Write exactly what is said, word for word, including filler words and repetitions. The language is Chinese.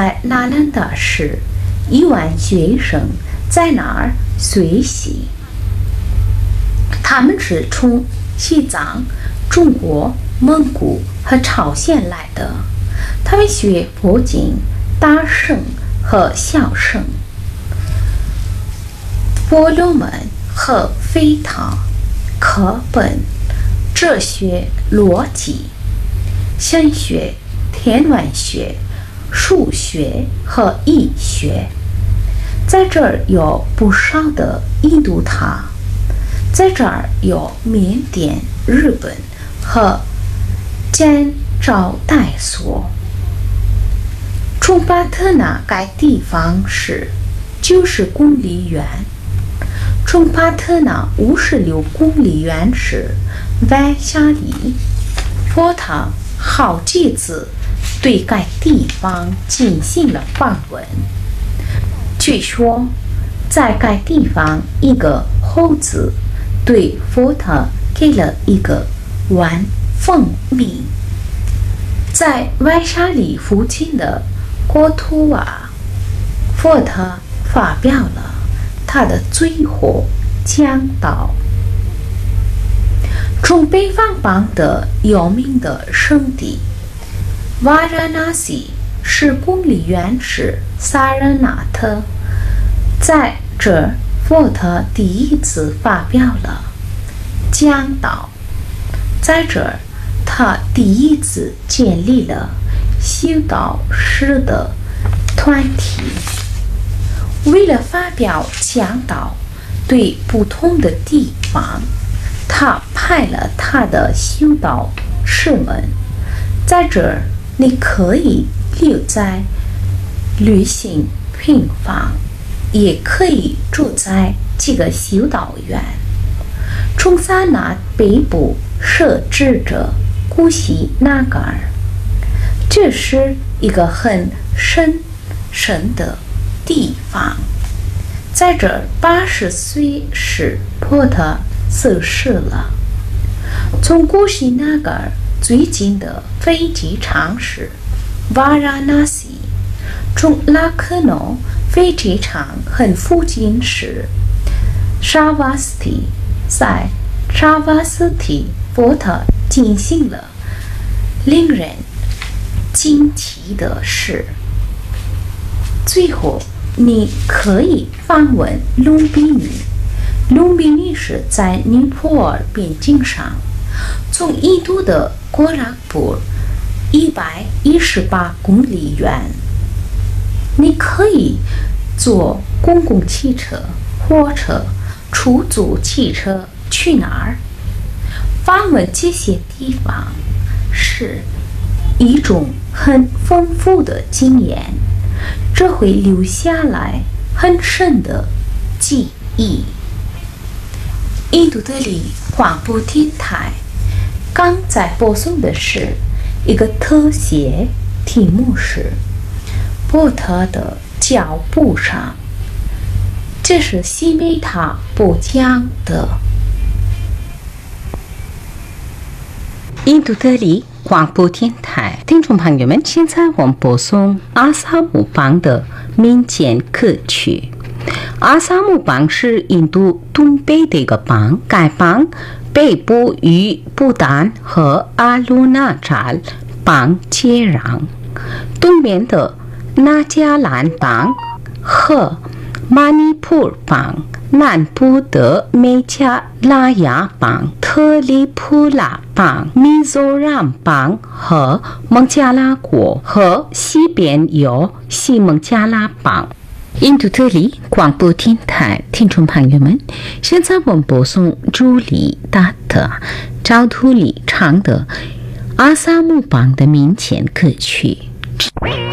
在那兰达时，一万学生在那儿学习。他们是从西藏、中国、蒙古和朝鲜来的。他们学佛经、大乘和小乘、婆罗门和吠陀、课本、哲学、逻辑、神学、天文学、数学和医学。在这儿有不少的印度塔，在这儿有缅甸、日本和柬招待所。从巴特纳该地方是九十公里远，从巴特纳五十六公里远是外夏里。佛陀好几次对该地方进行了访问。据说，在该地方，一个猴子对佛陀给了一个碗蜂蜜。在外沙里附近的国土瓦，佛陀发表了他的最后讲道。从北方邦的有名的圣地瓦拉纳西十公里远是萨热纳特，在这儿佛陀第一次发表了讲道。在这儿他第一次建立了修道士的团体。为了发表讲道，对不同的地方他派了他的修道士们。在这儿你可以留在旅行平房，也可以住在这个修道院。从萨那北部设置着古西纳嘎尔，这是一个很神圣的地方。在这儿八十岁时波特逝世了。从古西纳嘎尔最近的飞机场是瓦拉纳西，从拉克诺飞机场很附近是沙瓦斯蒂。在沙瓦斯蒂，波特进行了令人惊奇的事。最后，你可以访问隆比尼。隆比尼是在尼泊尔边境上，从印度的郭拉布一百一十八公里远。你可以坐公共汽车、火车、出租汽车去哪儿？访问这些地方是一种很丰富的经验，这会留下来很深的记忆。印度德里广播电台刚在播送的是一个特写，题目是波特的脚步上。这是西梅塔播讲的。印度德里广播电台听众朋友们，现在我们播送阿萨姆邦的民间歌曲。阿萨姆邦是印度东北的一个邦，该邦北部与不丹和阿鲁纳扎邦接壤，东边的那加兰邦和马尼普邦，南部的美加拉雅邦、特里普拉邦、米佐让邦和孟加拉国，和西边有西孟加拉邦。印度德里广播电台听众朋友们，现在我们播送朱莉达特赵图里唱的阿萨姆邦的民间歌曲。